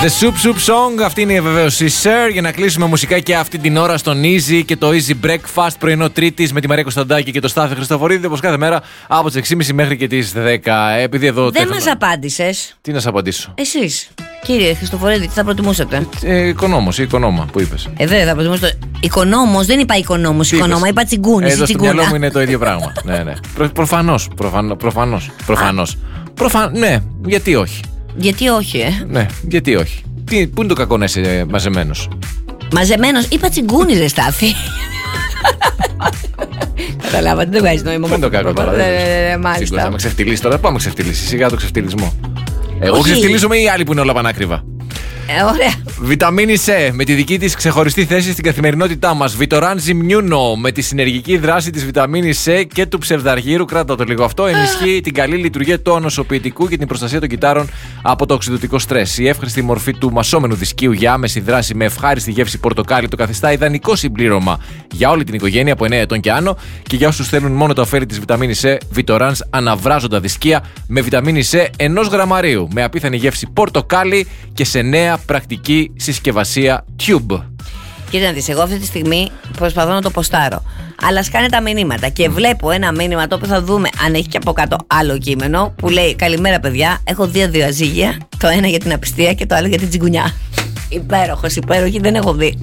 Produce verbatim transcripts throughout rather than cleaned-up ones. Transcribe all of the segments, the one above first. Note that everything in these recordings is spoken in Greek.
The Soup Soup Song, αυτή είναι η βεβαίωση Sir. Για να κλείσουμε μουσικά και αυτή την ώρα στον Easy και το Easy Breakfast πρωινό Τρίτης με τη Μαρία Κωνσταντάκη και το Στάθη Χριστοφορίδη, όπως κάθε μέρα από τις έξι και μισή μέχρι και τις δέκα. Επειδή εδώ δεν μας απάντησες. Τι να σας απαντήσω? Εσείς, κύριε Χριστοφορίδη, τι θα προτιμούσατε? Ε, ε, οικονόμος ή οικονόμα που είπες? Ε, δεν θα προτιμούσατε. Οικονόμος, δεν είπα οικονόμος. Οικονόμα, είπα τσιγκούνης. Εδώ στο μυαλό μου είναι το ίδιο πράγμα. ναι, ναι. Προ, προφανώς. Προφανώς. Προφανώς. Προφανώς. Προφα... Ναι, γιατί όχι. Γιατί όχι, ε. Ναι, γιατί όχι. Τι, πού είναι το κακό να είσαι μαζεμένος? Μαζεμένος, είπα τσιγκούνι, ρε Στάθη. Καταλάβατε, δεν βγάζει νόημα. Πού είναι το κακό τώρα? Μάλιστα. Θα με ξεφτυλίσει τώρα. Πάμε ξεφτυλίσει. Σιγά το ξεφτυλισμό. Εγώ ξεφτυλίζομαι ή άλλοι που είναι όλα πανάκριβα? Ε, ωραία. Βιταμίνη C με τη δική της ξεχωριστή θέση στην καθημερινότητά μας. Vitoran Zimmuno με τη συνεργική δράση της βιταμίνης C και του ψευδαργύρου. Κράτα το λίγο αυτό. Ενισχύει την καλή λειτουργία του ανοσοποιητικού και την προστασία των κυτάρων από το οξυδωτικό στρες. Η εύχρηστη μορφή του μασόμενου δισκίου για άμεση δράση με ευχάριστη γεύση πορτοκάλι το καθιστά ιδανικό συμπλήρωμα για όλη την οικογένεια από εννέα ετών και άνω. Και για όσους θέλουν μόνο το ωφέλη της βιταμίνης C, Vitorans αναβράζοντα δισκία με βιταμίνη C ενός γραμμαρίου με απίθανη γεύση πορτοκάλι και σε νέα πρακτική συσκευασία Tube. Κοίτα να δεις, εγώ αυτή τη στιγμή προσπαθώ να το ποστάρω. Αλλά σκάνε τα μηνύματα και βλέπω ένα μήνυμα το οποίο θα δούμε αν έχει και από κάτω άλλο κείμενο που λέει: καλημέρα, παιδιά. Έχω δύο διαζύγια. Το ένα για την απιστία και το άλλο για την τσιγκουνιά. Υπέροχος, υπέροχη, δεν έχω δει.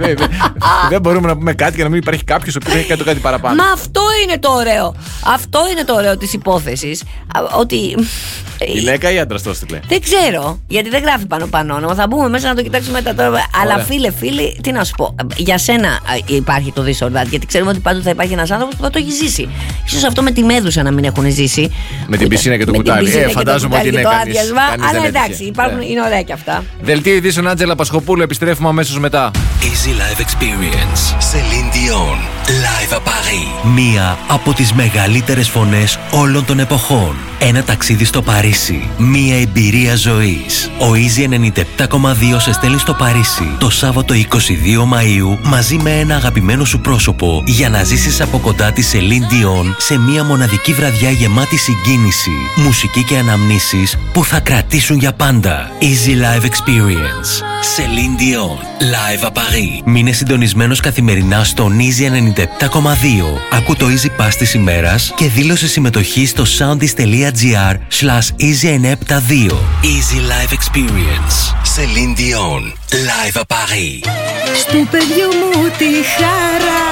Δεν μπορούμε να πούμε κάτι και να μην υπάρχει κάποιος ο οποίος έχει κάνει κάτι παραπάνω. Μα αυτό είναι το ωραίο. Αυτό είναι το ωραίο της υπόθεσης. Ότι. Γυναίκα ή άντρας το έστειλε? Δεν ξέρω, γιατί δεν γράφει πάνω πάνω. Θα μπούμε μέσα να το κοιτάξουμε μετά τώρα. Αλλά φίλε, φίλοι, τι να σου πω. Για σένα υπάρχει το this or that, γιατί ξέρουμε ότι πάντοτε θα υπάρχει ένας άνθρωπος που θα το έχει ζήσει. Ίσως αυτό με τη μέδουσα να μην έχουν ζήσει. Με την πισίνα και το κουτάλι. Ε, φαντάζομαι ότι είναι κανείς. Αλλά εντάξει, υπάρχουν, είναι ωραία και αυτά. Δελτίο ειδήσεων Άντζελα Πασχοπούλου, επιστρέφουμε αμέσως μετά. Easy Live Experience. Celine Dion. Live à Paris. Μία από τις μεγαλύτερες φωνές όλων των εποχών. Ένα ταξίδι στο Παρίσι. Μία εμπειρία ζωής. Ο Easy ενενήντα επτά κόμμα δύο σε στέλνει στο Παρίσι το Σάββατο είκοσι δύο Μαΐου μαζί με ένα αγαπημένο σου πρόσωπο για να ζήσεις από κοντά τη Celine Dion σε μία μοναδική βραδιά γεμάτη συγκίνηση, μουσική και αναμνήσεις που θα κρατήσουν για πάντα. Easy Live Experience. Celine Dion. Live à Paris. Μείνε συντονισμένος καθημερινά στον Easy ενενήντα επτά κόμμα δύο. Ακού το Easy Pass της ημέρας και δήλωσε συμμετοχή στο soundis.gr slash easy εννιακόσια εβδομήντα δύο. Easy Live Experience. Celine Dion. Live à Paris. Στου παιδιού μου τη χαρά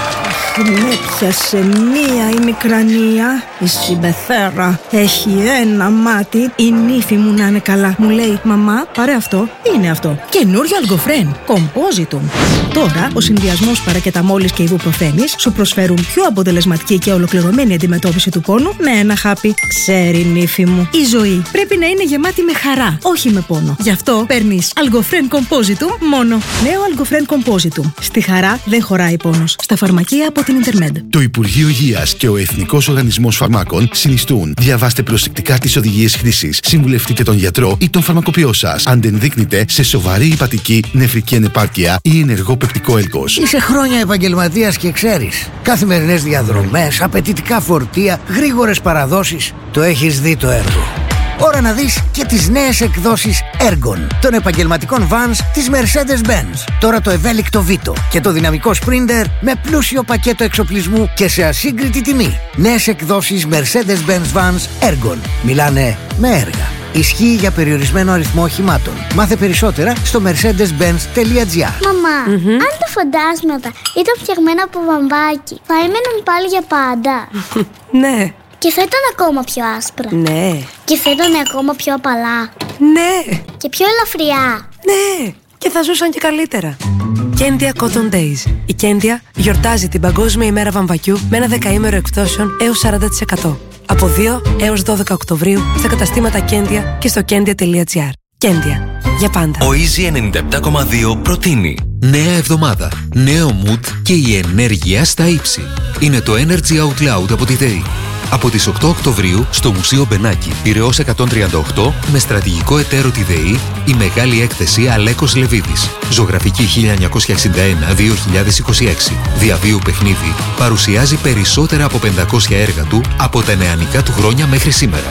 με πιάσε μία η μικρανία, η συμπεθέρα έχει ένα μάτι, η νύφη μου να είναι καλά. Μου λέει, μαμά, πάρε αυτό, είναι αυτό. Καινούριο Αλγκοφρέν, Compositum. Τώρα, ο συνδυασμός παρακεταμόλης και ιβουπροθένης σου προσφέρουν πιο αποτελεσματική και ολοκληρωμένη αντιμετώπιση του πόνου με ένα χάπι. Ξέρει, νύφη μου, η ζωή πρέπει να είναι γεμάτη με χαρά, όχι με πόνο. Γι' αυτό παίρνεις Αλγκοφρέν Compositum μόνο. Νέο Αλγκοφρέν Compositum. Στη χαρά δεν χωράει πόνος. Στα φαρμακεία από την Ιντερνετ. Το Υπουργείο Υγείας και ο Εθνικός Οργανισμός Φαρμάκων συνιστούν. Διαβάστε προσεκτικά τις οδηγίες χρήσης. Συμβουλευτείτε τον γιατρό ή τον φαρμακοποιό σας. Αν δεν δείκνετε σε σοβαρή υπατική, νεφρική ανεπάρκεια ή ενεργό πεπτικό έλκος. Είσαι χρόνια επαγγελματίας και ξέρεις. Καθημερινές διαδρομές, απαιτητικά φορτία, γρήγορες παραδόσεις. Το έχεις δει το έργο. Ώρα να δεις και τις νέες εκδόσεις Ergon των επαγγελματικών vans της Mercedes-Benz. Τώρα το ευέλικτο Vito και το δυναμικό Sprinter με πλούσιο πακέτο εξοπλισμού και σε ασύγκριτη τιμή. Νέες εκδόσεις Mercedes-Benz vans Ergon. Μιλάνε με έργα. Ισχύει για περιορισμένο αριθμό οχημάτων. Μάθε περισσότερα στο mercedes benz τελεία gr. Μαμά, mm-hmm. αν τα φαντάσματα ήταν φτιαγμένα από βαμβάκι, θα έμεναν πάλι για πάντα? Ναι. Και θα ήταν ακόμα πιο άσπρα? Ναι. Και θα ήταν ακόμα πιο απαλά? Ναι. Και πιο ελαφριά? Ναι. Και θα ζούσαν και καλύτερα. Κέντια Cotton Days. Η Κέντια γιορτάζει την Παγκόσμια ημέρα βαμβακιού με ένα δεκαήμερο εκπτώσεων έως σαράντα τοις εκατό. Από δύο έως δώδεκα Οκτωβρίου στα καταστήματα Κέντια και στο κέντια τελεία gr. Κέντια. Για πάντα. Ο Easy ενενήντα επτά κόμμα δύο προτείνει νέα εβδομάδα, νέο mood και η ενέργεια στα ύψη. Είναι το Energy Out Loud από τη ΔΕΗ. Από τις οκτώ Οκτωβρίου στο Μουσείο Μπενάκη, Πειραιώς εκατόν τριάντα οκτώ, με στρατηγικό εταίρο τη ΔΕΗ, η μεγάλη έκθεση Αλέκος Λεβίδης. Ζωγραφική χίλια εννιακόσια εξήντα ένα με δύο χιλιάδες είκοσι έξι. Διαβίου παιχνίδι παρουσιάζει περισσότερα από πεντακόσια έργα του από τα νεανικά του χρόνια μέχρι σήμερα.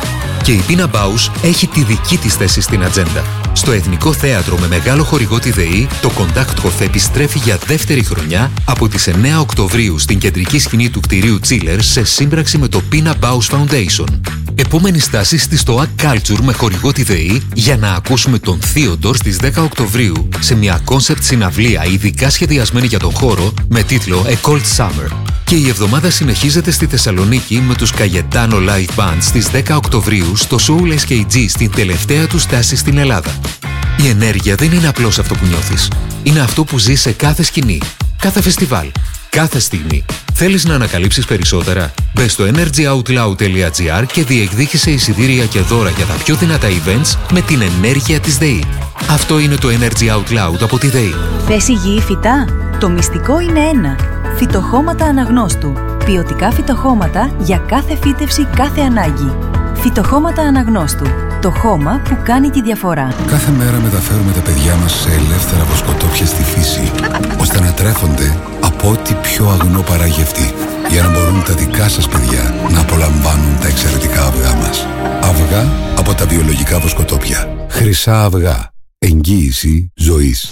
Και η Pina Bausch έχει τη δική της θέση στην ατζέντα. Στο Εθνικό Θέατρο με μεγάλο χορηγό τη ΔΕΗ, το Κοντάκτχοφ επιστρέφει για δεύτερη χρονιά από τις εννέα Οκτωβρίου στην κεντρική σκηνή του κτηρίου Chiller σε σύμπραξη με το Pina Bausch Foundation. Επόμενη στάση στη Stoa Culture με χορηγό τη ΔΕΗ για να ακούσουμε τον Theodore στις δέκα Οκτωβρίου σε μια κόνσεπτ συναυλία ειδικά σχεδιασμένη για τον χώρο με τίτλο A Cold Summer. Και η εβδομάδα συνεχίζεται στη Θεσσαλονίκη με τους Cayetano Live Band στις δέκα Οκτωβρίου στο Soul ες κέι τζι στην τελευταία του στάση στην Ελλάδα. Η ενέργεια δεν είναι απλώς αυτό που νιώθεις. Είναι αυτό που ζεις σε κάθε σκηνή, κάθε φεστιβάλ, κάθε στιγμή. Θέλεις να ανακαλύψεις περισσότερα? Μπες στο energyoutloud τελεία gr και διεκδίκησε εισιτήρια και δώρα για τα πιο δυνατά events με την ενέργεια της ΔΕΗ. Αυτό είναι το Energy Out Loud από τη ΔΕΗ. Θες υγιή φυτά? Το μυστικό είναι ένα. Φυτοχώματα Αναγνώστου. Ποιοτικά φυτοχώματα για κάθε φύτευση, κάθε ανάγκη. Φυτοχώματα Αναγνώστου. Το χώμα που κάνει τη διαφορά. Κάθε μέρα μεταφέρουμε τα παιδιά μας σε ελεύθερα βοσκοτόπια στη φύση, ώστε να τρέφονται από ό,τι πιο αγνό παράγει αυτή, για να μπορούν τα δικά σας παιδιά να απολαμβάνουν τα εξαιρετικά αυγά μας. Αυγά από τα βιολογικά βοσκοτόπια. Χρυσά αυγά. Εγγύηση ζωής.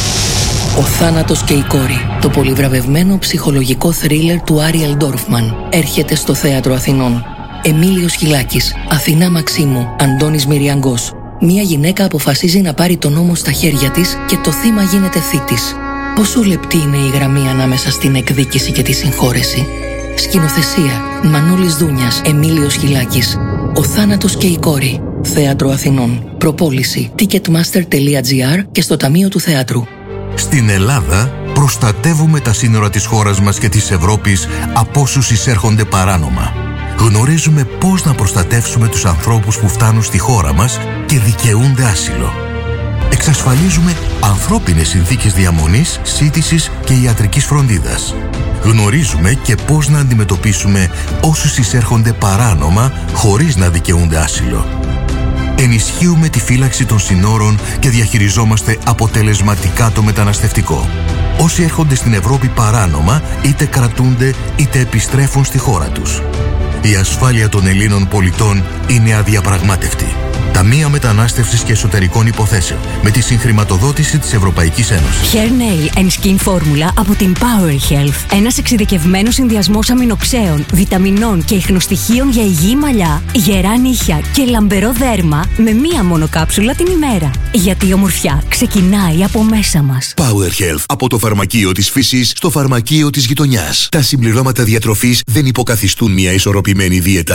Ο θάνατος και η κόρη. Το πολυβραβευμένο ψυχολογικό θρίλερ του Άριελ Ντόρφμαν έρχεται στο Θέατρο Αθηνών. Εμίλιος Χιλάκης, Αθηνά Μαξίμου, Αντώνης Μυριαγκός. Μία γυναίκα αποφασίζει να πάρει τον νόμο στα χέρια της και το θύμα γίνεται θήτης. Πόσο λεπτή είναι η γραμμή ανάμεσα στην εκδίκηση και τη συγχώρεση. Σκηνοθεσία Μανώλης Δούνιας, Εμίλιος Χιλάκης. Ο θάνατος και η κόρη. Θέατρο Αθηνών. Προπόληση ticketmaster τελεία gr και στο Ταμείο του Θεάτρου. Στην Ελλάδα προστατεύουμε τα σύνορα της χώρας μας και της Ευρώπης από όσους εισέρχονται παράνομα. Γνωρίζουμε πώς να προστατεύσουμε τους ανθρώπους που φτάνουν στη χώρα μας και δικαιούνται άσυλο. Εξασφαλίζουμε ανθρώπινες συνθήκες διαμονής, σύντησης και ιατρικής φροντίδας. Γνωρίζουμε και πώς να αντιμετωπίσουμε όσους εισέρχονται παράνομα χωρίς να δικαιούνται άσυλο. Ενισχύουμε τη φύλαξη των συνόρων και διαχειριζόμαστε αποτελεσματικά το μεταναστευτικό. Όσοι έρχονται στην Ευρώπη παράνομα, είτε κρατούνται είτε επιστρέφουν στη χώρα τους. Η ασφάλεια των Ελλήνων πολιτών είναι αδιαπραγμάτευτη. Ταμεία Μετανάστευσης και Εσωτερικών Υποθέσεων με τη συγχρηματοδότηση της Ευρωπαϊκής Ένωσης. Hair Nail and Skin Formula από την Power Health. Ένας εξειδικευμένος συνδυασμός αμινοξέων, βιταμινών και ιχνοστοιχείων για υγιή μαλλιά, γερά νύχια και λαμπερό δέρμα με μία μόνο κάψουλα την ημέρα. Γιατί η ομορφιά ξεκινάει από μέσα μας. Power Health. Από το φαρμακείο της φύσης στο φαρμακείο της γειτονιάς. Τα συμπληρώματα διατροφής δεν υποκαθιστούν μια ισορροπημένη δίαιτα.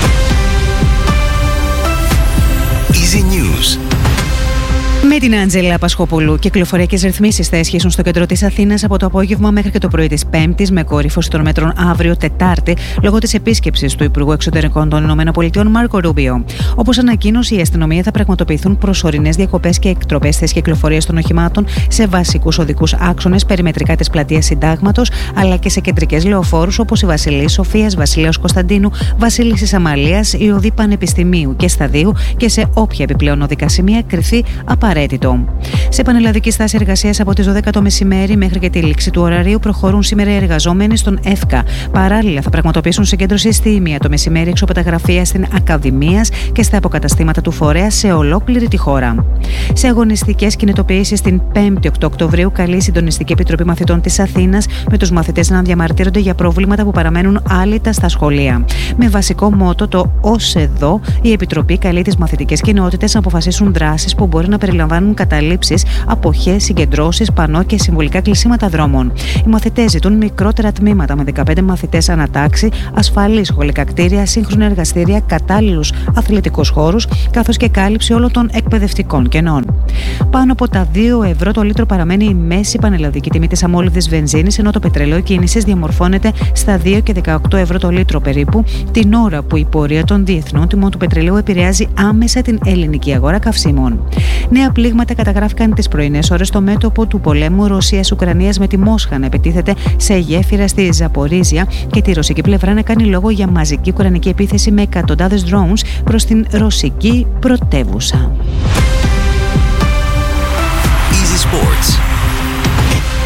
Easy News. Με την Άντζελα Πασχοπούλου, κυκλοφοριακές ρυθμίσεις θα ισχύσουν στο κέντρο της Αθήνας από το απόγευμα μέχρι και το πρωί της Πέμπτης, με κορύφωση των μέτρων αύριο Τετάρτη, λόγω της επίσκεψης του Υπουργού Εξωτερικών των ΗΠΑ Μάρκο Ρούμπιο. Όπως ανακοίνωσε η αστυνομία, θα πραγματοποιηθούν προσωρινές διακοπές και εκτροπές στις κυκλοφορίες των οχημάτων σε βασικούς οδικούς άξονες περιμετρικά της πλατείας Συντάγματος, αλλά και σε κεντρικές λεωφόρους όπως η Βασιλής Σοφίας, Βασιλέως Κωνσταντίνου, Βασίλισσης Αμαλίας, η οδή Πανεπιστημίου και Σταδίου και σε όποια επιπλέον οδικά σημεία κριθεί απαραίτητο. Σε πανελλαδική στάση εργασίας από τις δώδεκα το μεσημέρι μέχρι και τη λήξη του ωραρίου προχωρούν σήμερα οι εργαζόμενοι στον ΕΦΚΑ. Παράλληλα, θα πραγματοποιήσουν συγκέντρωση στη Ήμια το μεσημέρι έξω από τα γραφεία στην Ακαδημίας και στα αποκαταστήματα του φορέα σε ολόκληρη τη χώρα. Σε αγωνιστικές κινητοποιήσεις την πέμπτη οκτώ Οκτωβρίου, καλεί η Συντονιστική Επιτροπή Μαθητών της Αθήνας με τους μαθητές να διαμαρτύρονται για προβλήματα που παραμένουν άλυτα στα σχολεία. Με βασικό μότο το «Ως εδώ», η Επιτροπή καλεί τις μαθητικές κοινότητες να αποφασίσουν δράσεις που μπορεί να περιλαμβάνουν καταλήψεις, αποχές, συγκεντρώσεις, πανό και συμβολικά κλεισίματα δρόμων. Οι μαθητές ζητούν μικρότερα τμήματα με δεκαπέντε μαθητές ανατάξη, ασφαλή σχολικά κτίρια, σύγχρονα εργαστήρια, κατάλληλους αθλητικούς χώρους, καθώς και κάλυψη όλων των εκπαιδευτικών κενών. Πάνω από τα δύο ευρώ το λίτρο παραμένει η μέση πανελλαδική τιμή της αμόλυβδης βενζίνης, ενώ το πετρέλαιο κίνησης διαμορφώνεται στα δύο και δεκαοκτώ ευρώ το λίτρο περίπου, την ώρα που η πορεία των διεθνών τιμών του πετρελαίου επηρεάζει άμεσα την ελληνική αγορά καυσίμων. Νέα πλήγματα καταγράφηκαν τις πρωινές ώρες στο μέτωπο του πολέμου Ρωσίας-Ουκρανίας, με τη Μόσχα να επιτίθεται σε γέφυρα στη Ζαπορίζια και τη ρωσική πλευρά να κάνει λόγο για μαζική ουκρανική επίθεση με εκατοντάδες drones προς την ρωσική πρωτεύουσα. Easy Sports.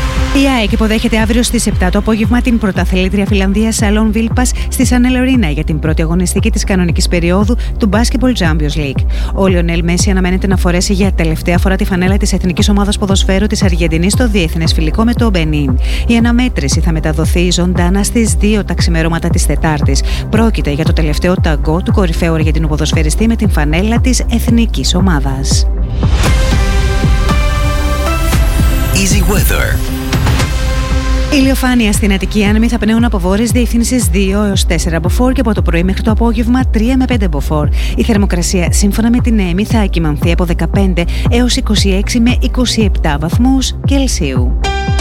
Η ΑΕΚ υποδέχεται αύριο στις επτά το απόγευμα την πρωταθλήτρια Φιλανδίας Salon Vilpas στη San Elorina για την πρώτη αγωνιστική της κανονικής περίοδου του Basketball Champions League. Ο Λιονέλ Μέση αναμένεται να φορέσει για τελευταία φορά τη φανέλα της εθνικής ομάδας ποδοσφαίρου της Αργεντινής στο διεθνές φιλικό με το Μπενίν. Η αναμέτρηση θα μεταδοθεί ζωντανά στις δύο τα ξημερώματα της Τετάρτης. Πρόκειται για το τελευταίο ταγκό του κορυφαίου Αργεντινού ποδοσφαιριστή με την φανέλα της εθνικής ομάδας. Easy Weather. Ηλιοφάνεια στην Αττική, άνεμοι θα πνέουν από βόρειες διευθύνσεις δύο έως τέσσερα μποφόρ και από το πρωί μέχρι το απόγευμα τρία με πέντε μποφόρ. Η θερμοκρασία σύμφωνα με την ΕΜΗ θα ακυμανθεί από δεκαπέντε έως είκοσι έξι με είκοσι επτά βαθμούς Κελσίου.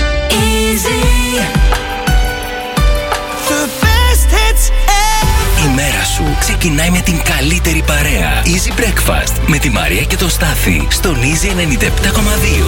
Η μέρα σου ξεκινάει με την καλύτερη παρέα. Easy Breakfast με τη Μαρία και το Στάθη στον Easy ενενήντα επτά κόμμα δύο.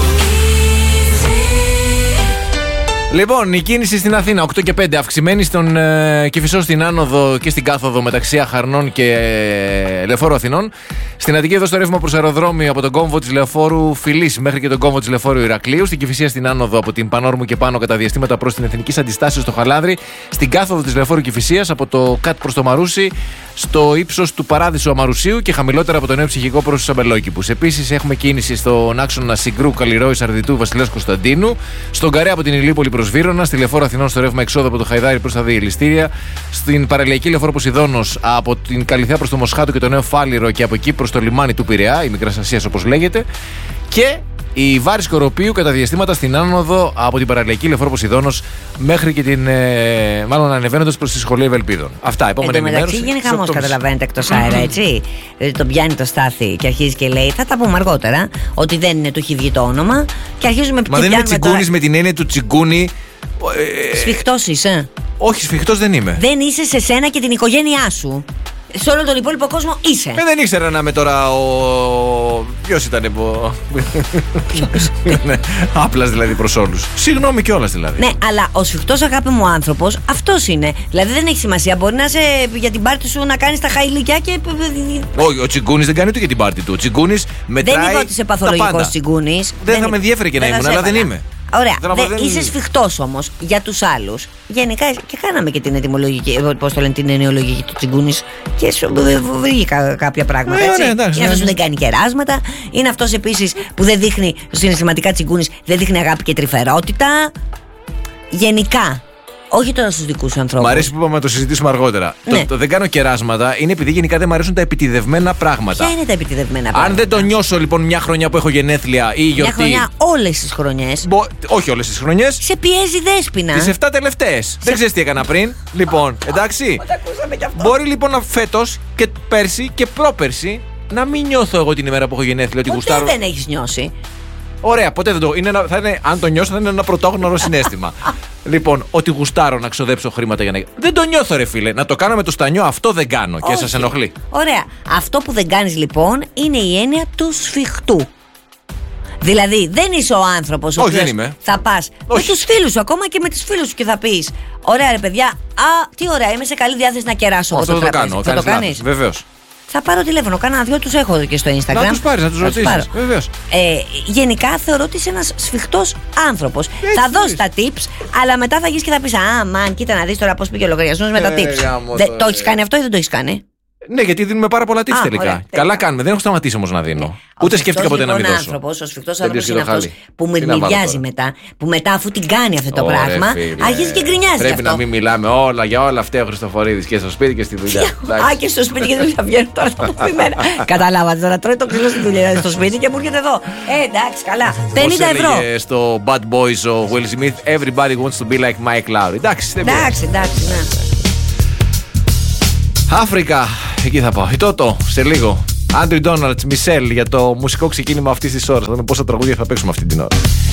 Λοιπόν, η κίνηση στην Αθήνα οκτώ και πέντε, αυξημένη στον ε, Κηφισό στην άνοδο και στην κάθοδο μεταξύ Αχαρνών και ε, Λεωφόρου Αθηνών. Στην Αττική εδώ στο ρεύμα προς αεροδρόμιο από τον κόμβο της Λεωφόρου Φιλής μέχρι και τον κόμβο της Λεωφόρου Ηρακλείου. Στην Κηφισία στην άνοδο από την Πανόρμου και πάνω κατά διαστήματα προς την Εθνικής Αντιστάσεως στο Χαλάνδρη. Στην κάθοδο της Λεωφόρου Κηφισίας από το ΚΑΤ προς το Μαρούσι στο ύψος του Παράδεισου Αμαρουσίου και χαμηλότερα από το Νέο Ψυχικό προς τους Αμπελόκηπους. Επίσης έχουμε κίνηση στον άξονα Συγκρού, Καλλιρόη, Σαρδιτού, Βασιλέως Κωνσταντίνου. Στον Καρέ από την Ηλίπολη προς Βύρωνα. Στη Λεωφόρο Αθηνών στο ρεύμα εξόδου από το Χαϊδάρι προς τα Διελιστήρια. Στην παραλιακή Λεωφόρο Ποσειδώνος από την Καλυθέα προς το Μοσχάτο και το Νέο Φάληρο και από εκεί προς το λιμάνι του Πειραιά, η Μικράς Ασίας όπως λέγεται. Και η Βάρη Σκοροπίου κατά διαστήματα στην άνοδο από την παραλιακή Λεωφόρο Ποσειδώνος μέχρι και την. Ε, μάλλον ανεβαίνοντας προς τη Σχολή Ευελπίδων. Αυτά, επόμενη ενημέρωση. Εν τω μεταξύ γίνει χαμός, καταλαβαίνετε, εκτός αέρα, έτσι. Δηλαδή τον πιάνει το Στάθη και αρχίζει και λέει: θα τα πούμε αργότερα. Ότι δεν είναι, του έχει βγει το όνομα. Και αρχίζουμε Μα δεν είναι τσιγκούνης με την έννοια του τσιγκούνι. Σφιχτός είσαι. Όχι, σφιχτός δεν είμαι. Δεν είσαι σε σένα και την οικογένειά σου. Σε όλο τον υπόλοιπο κόσμο είσαι. Ε, δεν ήξερα να είμαι τώρα ο. Ποιος ήταν ο. Ποιος. Ναι, άπλας δηλαδή προς όλους. Συγγνώμη κιόλας δηλαδή. Ναι, αλλά ο σφιχτός αγάπη μου άνθρωπος αυτός είναι. Δηλαδή δεν έχει σημασία. Μπορεί να είσαι για την πάρτι σου να κάνεις τα χαϊλικιά και. Όχι, ο τσιγκούνης δεν κάνει ούτε για την πάρτι του. Ο τσιγκούνης μετράει. Δεν είπα ότι είσαι παθολογικός τσιγκούνης. Δεν θα με ενδιαφέρει και να ήμουν, αλλά δεν είμαι. Ωραία. Δε, δεν... Είσαι σφιχτός όμως για τους άλλους. Γενικά και κάναμε και την ετυμολογική, πώς το λένε, την ενοιολογική του τσιγκούνης και σου βρήκε κάποια πράγματα. Ε, έτσι. ναι, εντάξει, είναι αυτός ναι, που δεν κάνει κεράσματα. Είναι αυτός επίσης που δεν δείχνει, συναισθηματικά τσιγκούνης, δεν δείχνει αγάπη και τρυφερότητα. Γενικά. Όχι τώρα στους δικούς σου ανθρώπους. Μ' αρέσει που είπαμε να το συζητήσουμε αργότερα. Ναι. Το, το δεν κάνω κεράσματα είναι επειδή γενικά δεν μου αρέσουν τα επιτηδευμένα πράγματα. Ποια είναι τα επιτηδευμένα πράγματα? Αν δεν το νιώσω λοιπόν μια χρονιά που έχω γενέθλια ή γιορτή. Μια χρονιά όλες τις χρονιές. Μπο... Όχι όλες τις χρονιές. Σε πιέζει δέσποινα. Τις εφτά τελευταίες. Σε... Δεν ξέρεις τι έκανα πριν. Λοιπόν, εντάξει. Μπορεί λοιπόν να φέτος και πέρσι και πρόπερσι να μην νιώθω εγώ την ημέρα που έχω γενέθλια ότι γουστάρω. Ποτέ δεν έχεις νιώσει. Ωραία, ποτέ δεν το. Είναι ένα, θα είναι, αν το νιώσω, θα είναι ένα πρωτόγνωρο συναίσθημα. Λοιπόν, ότι γουστάρω να ξοδέψω χρήματα για να. Δεν το νιώθω, ρε φίλε. Να το κάνω με το στανιό, αυτό δεν κάνω. Όχι. Και σας ενοχλεί. Ωραία. Αυτό που δεν κάνεις λοιπόν είναι η έννοια του σφιχτού. Δηλαδή, δεν είσαι ο άνθρωπος ο οποίος θα πας με τους φίλους σου, ακόμα και με τους φίλους σου και θα πεις: ωραία, ρε παιδιά, α, τι ωραία, είμαι σε καλή διάθεση να κεράσω. Αυτό το κάνω. Θα το κάνεις. Βεβαίως. Θα πάρω τηλέφωνο, κάνα δυο τους έχω και στο Instagram. Να τους πάρεις, να τους ρωτήσεις. Βεβαίως. Ε, γενικά θεωρώ ότι είσαι ένας σφιχτός άνθρωπος. Έτσι, θα δώσεις τα tips, αλλά μετά θα γεις και θα πεις: α, μαν, κοίτα να δεις τώρα πώς πήγε ο λογαριασμός με τα tips. Δε, το έχεις κάνει αυτό ή δεν το έχεις κάνει? Ναι, γιατί δίνουμε πάρα πολλά tips τελικά. Ωραία, καλά κάνουμε. Δεν έχω σταματήσει όμως να δίνω. Ναι. Ούτε σκέφτηκα ποτέ λοιπόν να μην δώσω. Άνθρωπος, ο σφιχτός άνθρωπος είναι αυτός που μυρμηριάζει μετά. Που μετά, αφού την κάνει αυτό το Ωραία, πράγμα, φίλε. αρχίζει και γκρινιάζει. Πρέπει να μην μιλάμε όλα για όλα αυτά ο Χριστοφορίδης και στο σπίτι και στη δουλειά. Α, και στο σπίτι και στη δουλειά βγαίνουν τώρα τα πημένα. Καταλάβατε τώρα, τρώει το ξύλο στη δουλειά στο σπίτι και μου έρχεται εδώ. Ε, εντάξει, καλά. πενήντα ευρώ. Και στο Bad Boys ο Will Smith, everybody wants to be like Mike Lowry. Εντάξει, εντάξει, εντάξει, ναι. Αφρικα, εκεί θα πάω. Η Τότο, σε λίγο. Άντριου Ντόναλτς, Μισελ για το μουσικό ξεκίνημα αυτής της ώρας. Θα δούμε πόσα τραγούδια θα παίξουμε αυτή την ώρα.